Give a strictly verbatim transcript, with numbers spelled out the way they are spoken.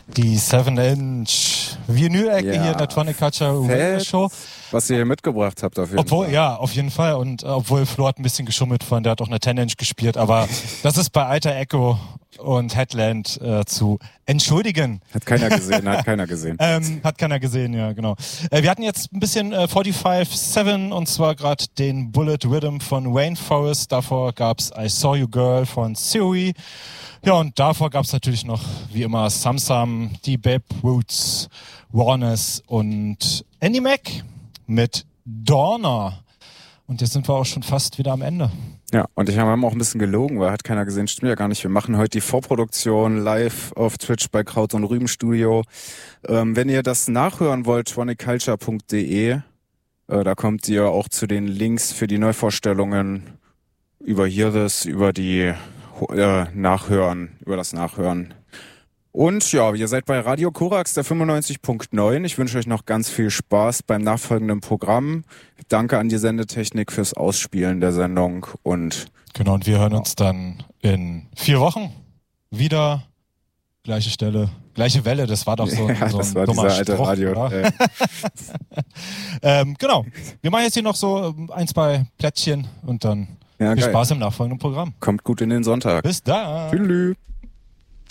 die seven inch Vinyl-Ecke Ja, hier in der Tronic Culture Radio Show. Was ihr hier mitgebracht habt auf jeden Obwohl, Fall. ja, auf jeden Fall. Und äh, obwohl Flo hat ein bisschen geschummelt von, der hat auch eine ten inch gespielt, aber das ist bei Alter Echo und Headland äh, zu entschuldigen. Hat keiner gesehen, hat keiner gesehen. Ähm, hat keiner gesehen, ja, genau. Äh, wir hatten jetzt ein bisschen äh, forty-five seven und zwar gerade den Bullet Rhythm von Wayne Forrest. Davor gab's I Saw You Girl von Theory. Ja, und davor gab's natürlich noch, wie immer, Sam Sam, die Babe Roots, Warness und Andy Mac mit Dorner. Und jetzt sind wir auch schon fast wieder am Ende. Ja, und ich habe auch ein bisschen gelogen, weil hat keiner gesehen, stimmt ja gar nicht. Wir machen heute die Vorproduktion live auf Twitch bei Kraut und Rüben Studio. Ähm, wenn ihr das nachhören wollt, tronic culture punkt de, äh, da kommt ihr auch zu den Links für die Neuvorstellungen über Hiris, über die äh, Nachhören, über das Nachhören. Und ja, ihr seid bei Radio Korax, der fünfundneunzig Komma neun. Ich wünsche euch noch ganz viel Spaß beim nachfolgenden Programm. Danke an die Sendetechnik fürs Ausspielen der Sendung. Und genau, und wir hören uns dann in vier Wochen wieder. Gleiche Stelle, gleiche Welle. Das war doch so ein, ja, so ein das war dummer dieser alte Spruch, Radio. Äh. ähm, genau. Wir machen jetzt hier noch so ein, zwei Plättchen und dann ja, viel geil. Spaß im nachfolgenden Programm. Kommt gut in den Sonntag. Bis dann. Tschüss.